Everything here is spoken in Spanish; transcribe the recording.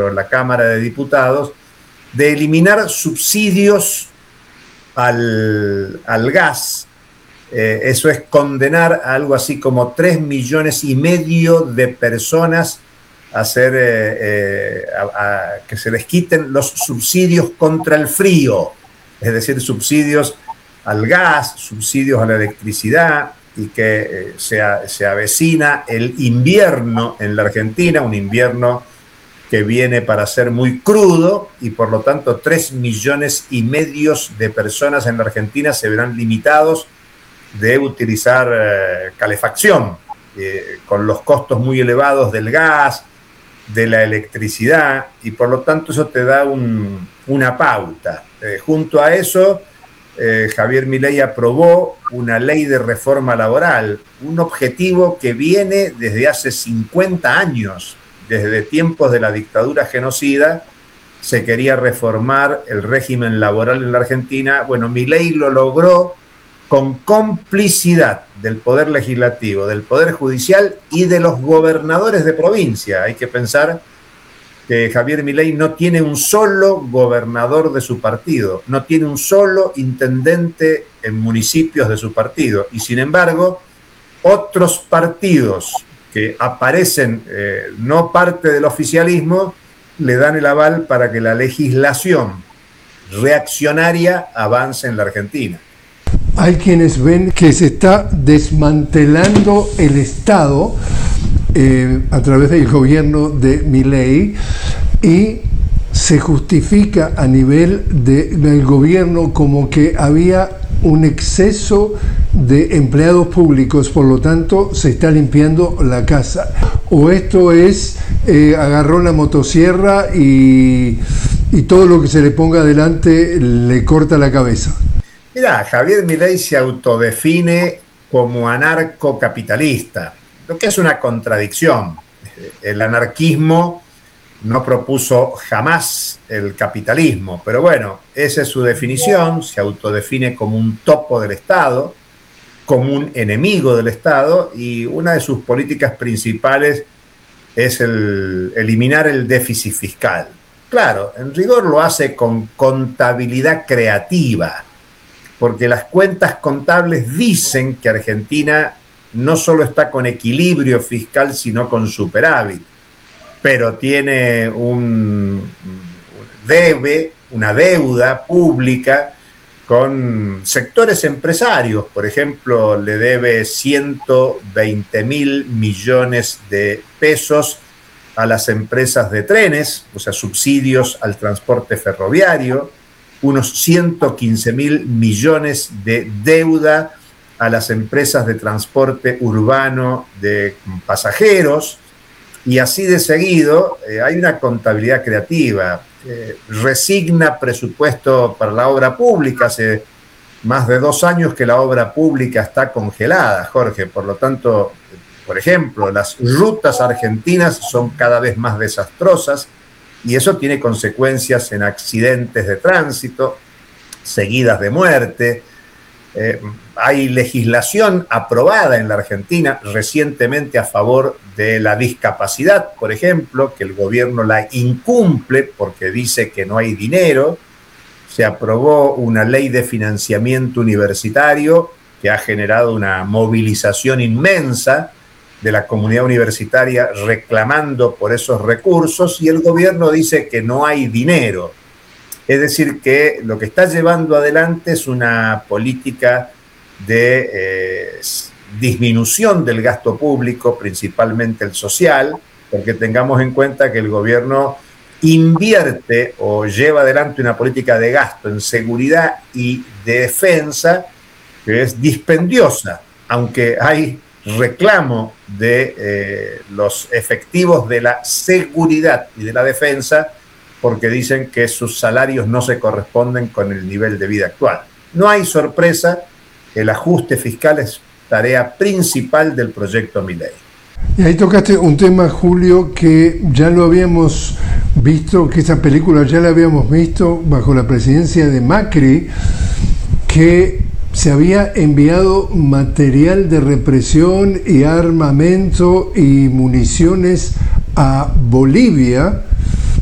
por la Cámara de Diputados, de eliminar subsidios al gas. Eso es condenar a algo así como 3,5 millones de personas a que se les quiten los subsidios contra el frío, es decir, subsidios al gas, subsidios a la electricidad, y que se avecina el invierno en la Argentina, un invierno que viene para ser muy crudo, y por lo tanto 3,5 millones de personas en la Argentina se verán limitados de utilizar calefacción, con los costos muy elevados del gas, de la electricidad, y por lo tanto eso te da una pauta. Junto a eso, Javier Milei aprobó una ley de reforma laboral, un objetivo que viene desde hace 50 años, desde tiempos de la dictadura genocida. Se quería reformar el régimen laboral en la Argentina. Bueno, Milei lo logró con complicidad del Poder Legislativo, del Poder Judicial y de los gobernadores de provincia. Hay que pensar que Javier Milei no tiene un solo gobernador de su partido, no tiene un solo intendente en municipios de su partido, y sin embargo, otros partidos que aparecen no parte del oficialismo le dan el aval para que la legislación reaccionaria avance en la Argentina. Hay quienes ven que se está desmantelando el Estado a través del gobierno de Milei, y se justifica a nivel del gobierno como que había un exceso de empleados públicos, por lo tanto se está limpiando la casa. O esto es, agarró la motosierra y todo lo que se le ponga adelante le corta la cabeza. Mirá, Javier Milei se autodefine como anarcocapitalista, lo que es una contradicción. El anarquismo no propuso jamás el capitalismo, pero bueno, esa es su definición. Se autodefine como un topo del Estado, como un enemigo del Estado, y una de sus políticas principales es eliminar el déficit fiscal. Claro, en rigor lo hace con contabilidad creativa, porque las cuentas contables dicen que Argentina no solo está con equilibrio fiscal, sino con superávit, pero tiene una deuda pública con sectores empresarios. Por ejemplo, le debe 120.000 millones de pesos a las empresas de trenes, o sea, subsidios al transporte ferroviario, unos 115.000 millones de deuda a las empresas de transporte urbano de pasajeros, y así de seguido. Hay una contabilidad creativa. Resigna presupuesto para la obra pública. Hace más de 2 años que la obra pública está congelada, Jorge. Por lo tanto, por ejemplo, las rutas argentinas son cada vez más desastrosas, y eso tiene consecuencias en accidentes de tránsito, seguidas de muerte. Hay legislación aprobada en la Argentina recientemente a favor de la discapacidad, por ejemplo, que el gobierno la incumple porque dice que no hay dinero. Se aprobó una ley de financiamiento universitario que ha generado una movilización inmensa de la comunidad universitaria reclamando por esos recursos, y el gobierno dice que no hay dinero. Es decir, que lo que está llevando adelante es una política de disminución del gasto público, principalmente el social, porque tengamos en cuenta que el gobierno invierte o lleva adelante una política de gasto en seguridad y de defensa que es dispendiosa, aunque hay reclamo de los efectivos de la seguridad y de la defensa, porque dicen que sus salarios no se corresponden con el nivel de vida actual. No hay sorpresa, el ajuste fiscal es tarea principal del proyecto Milei. Y ahí tocaste un tema, Julio, que ya lo habíamos visto, que esa película ya la habíamos visto bajo la presidencia de Macri, que se había enviado material de represión y armamento y municiones a Bolivia,